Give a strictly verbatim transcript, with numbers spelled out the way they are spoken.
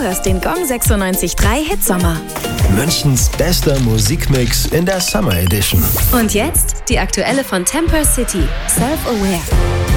hörst den Gong sechsundneunzig Komma drei Hitsommer. Münchens bester Musikmix in der Summer Edition. Und jetzt die aktuelle von Temper City, Self-Aware.